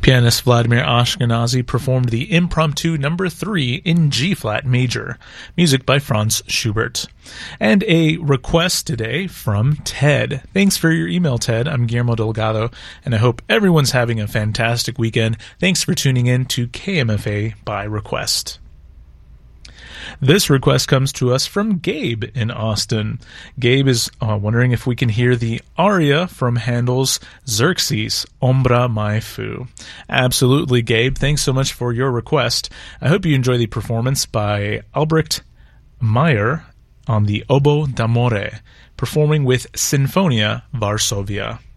Pianist Vladimir Ashkenazy performed the Impromptu Number 3 in G-flat major, music by Franz Schubert. And a request today from Ted. Thanks for your email, Ted. I'm Guillermo Delgado, and I hope everyone's having a fantastic weekend. Thanks for tuning in to KMFA by request. This request comes to us from Gabe in Austin. Gabe is wondering if we can hear the aria from Handel's Xerxes, Ombra Mai Fu. Absolutely, Gabe. Thanks so much for your request. I hope you enjoy the performance by Albrecht Meyer on the Oboe d'Amore, performing with Sinfonia Varsovia.